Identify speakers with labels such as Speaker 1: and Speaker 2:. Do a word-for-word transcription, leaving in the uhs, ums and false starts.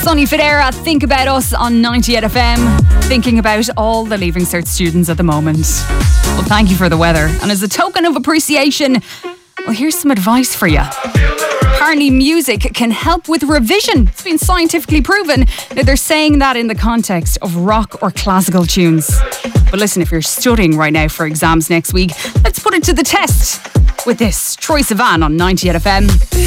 Speaker 1: Sonny Fodera, Think About Us on ninety-eight F M. Thinking about all the Leaving Cert students at the moment. Well, thank you for the weather. And as a token of appreciation, well, here's some advice for you. Apparently music can help with revision. It's been scientifically proven. They're saying that in the context of rock or classical tunes. But listen, if you're studying right now for exams next week, let's put it to the test with this. Troye Sivan on ninety-eight F M.